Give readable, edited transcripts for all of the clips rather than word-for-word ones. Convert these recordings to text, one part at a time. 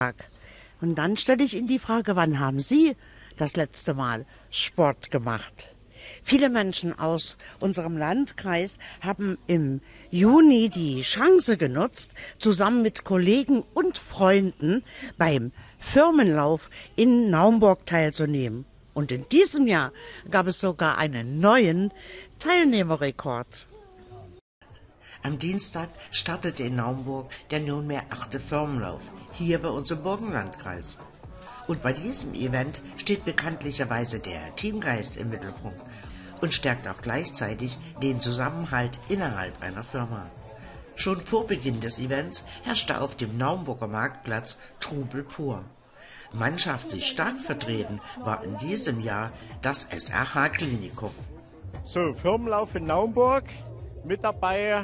Und dann stelle ich Ihnen die Frage, wann haben Sie das letzte Mal Sport gemacht? Viele Menschen aus unserem Landkreis haben im Juni die Chance genutzt, zusammen mit Kollegen und Freunden beim Firmenlauf in Naumburg teilzunehmen. Und in diesem Jahr gab es sogar einen neuen Teilnehmerrekord. Am Dienstag startete in Naumburg der nunmehr 8. Firmenlauf, hier bei uns im Burgenlandkreis. Und bei diesem Event steht bekanntlicherweise der Teamgeist im Mittelpunkt und stärkt auch gleichzeitig den Zusammenhalt innerhalb einer Firma. Schon vor Beginn des Events herrschte auf dem Naumburger Marktplatz Trubel pur. Mannschaftlich stark vertreten war in diesem Jahr das SRH-Klinikum. So, Firmenlauf in Naumburg, mit dabei,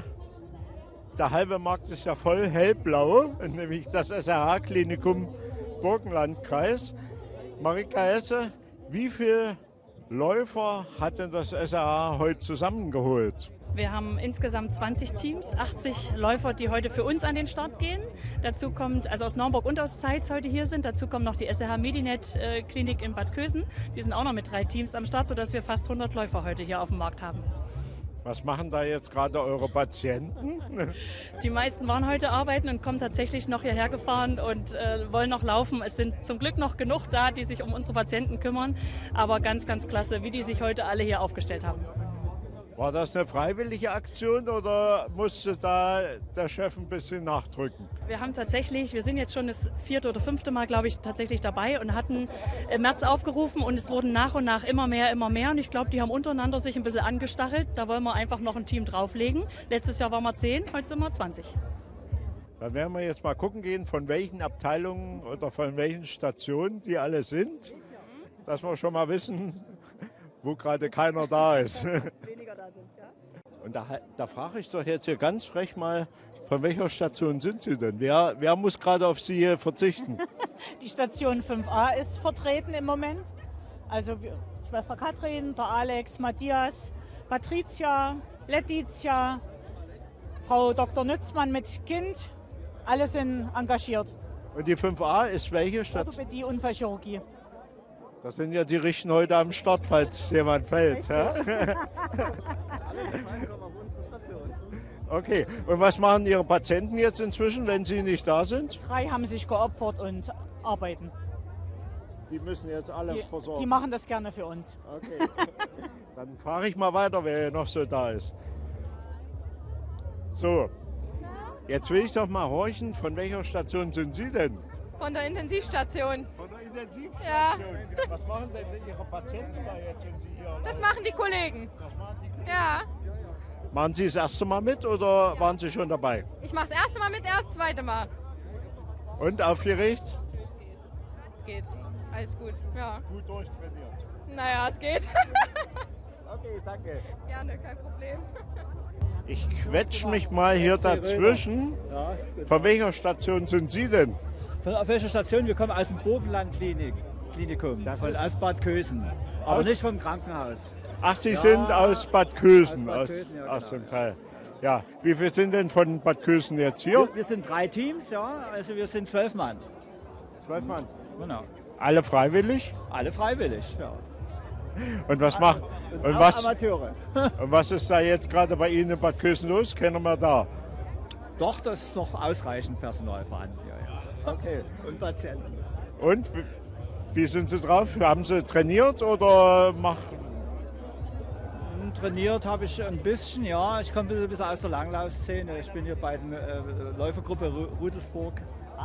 der halbe Markt ist ja voll hellblau, nämlich das SRH-Klinikum Burgenlandkreis. Marika Hesse, wie viele Läufer hat denn das SRH heute zusammengeholt? Wir haben insgesamt 20 Teams, 80 Läufer, die heute für uns an den Start gehen. Dazu kommt, also aus Naumburg und aus Zeitz heute hier sind, dazu kommt noch die SRH Medinet Klinik in Bad Kösen. Die sind auch noch mit 3 Teams am Start, sodass wir fast 100 Läufer heute hier auf dem Markt haben. Was machen da jetzt gerade eure Patienten? Die meisten waren heute arbeiten und kommen tatsächlich noch hierher gefahren und wollen noch laufen. Es sind zum Glück noch genug da, die sich um unsere Patienten kümmern. Aber ganz, ganz klasse, wie die sich heute alle hier aufgestellt haben. War das eine freiwillige Aktion oder musste da der Chef ein bisschen nachdrücken? Wir sind jetzt schon das 4. oder 5. Mal, glaube ich, tatsächlich dabei und hatten im März aufgerufen und es wurden nach und nach immer mehr. Und ich glaube, die haben untereinander sich ein bisschen angestachelt. Da wollen wir einfach noch ein Team drauflegen. Letztes Jahr waren wir 10, heute sind wir 20. Dann werden wir jetzt mal gucken gehen, von welchen Abteilungen oder von welchen Stationen die alle sind, dass wir schon mal wissen, wo gerade keiner da ist. Weniger da sind, ja. Und da frage ich doch jetzt hier ganz frech mal, von welcher Station sind Sie denn? Wer muss gerade auf Sie hier verzichten? Die Station 5a ist vertreten im Moment. Also Schwester Katrin, der Alex, Matthias, Patricia, Letizia, Frau Dr. Nützmann mit Kind. Alle sind engagiert. Und die 5a ist welche Station? Orthopädie, Unfallchirurgie. Das sind ja die Richten heute am Start, falls jemand fällt. Ja? Okay, und was machen Ihre Patienten jetzt inzwischen, wenn sie nicht da sind? 3 haben sich geopfert und arbeiten. Die müssen jetzt alle versorgen? Die machen das gerne für uns. Okay, dann frage ich mal weiter, wer noch so da ist. So, jetzt will ich doch mal horchen, von welcher Station sind Sie denn? Von der Intensivstation. Von der Intensivstation? Ja. Was machen denn Ihre Patienten da jetzt, wenn Sie hier... Das machen die Kollegen. Das machen die Kollegen? Ja. Machen Sie das erste Mal mit oder waren Sie schon dabei? Ich mache das erste Mal mit, erst das zweite Mal. Und aufgeregt? Geht. Alles gut. Ja. Gut durchtrainiert. Naja, es geht. Okay, danke. Gerne, kein Problem. Ich quetsch mich mal hier dazwischen. Von welcher Station sind Sie denn? Auf welcher Station? Wir kommen aus dem Burgenland-Klinikum, aus Bad Kösen, aber nicht vom Krankenhaus. Ach, Sie sind aus Bad Kösen, aus dem Teil. Ja, wie viele sind denn von Bad Kösen jetzt hier? Wir sind 3 Teams, ja, also wir sind 12 Mann. 12 Mann? Genau. Alle freiwillig? Alle freiwillig, ja. Und was macht... Und Amateure. Und was ist da jetzt gerade bei Ihnen in Bad Kösen los? Kennen wir da? Doch, das ist noch ausreichend Personal vorhanden, ja. Okay. Und Patienten. Und wie sind Sie drauf? Haben Sie trainiert oder Trainiert habe ich ein bisschen, ja. Ich komme ein bisschen aus der Langlaufszene. Ich bin hier bei der Läufergruppe Rudelsburg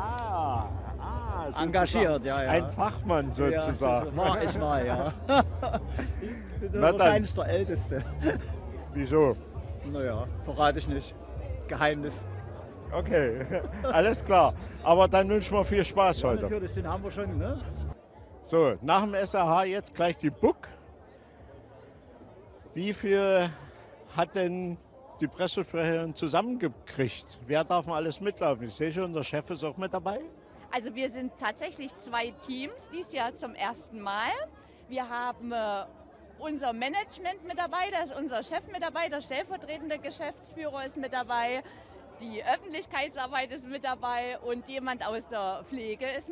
engagiert, ja. Ein Fachmann sozusagen. Ja, ich war, ja. Ich bin wahrscheinlich der Älteste. Wieso? Naja, verrate ich nicht. Geheimnis. Okay, alles klar. Aber dann wünschen wir viel Spaß heute. Natürlich, den haben wir schon, ne? So, nach dem SRH jetzt gleich die BUK. Wie viel hat denn die Pressesprecherin zusammengekriegt? Wer darf denn alles mitlaufen? Ich sehe schon, der Chef ist auch mit dabei. Also wir sind tatsächlich 2 Teams, dieses Jahr zum ersten Mal. Wir haben unser Management mit dabei, da ist unser Chef mit dabei, der stellvertretende Geschäftsführer ist mit dabei. die Öffentlichkeitsarbeit ist mit dabei und jemand aus der Pflege ist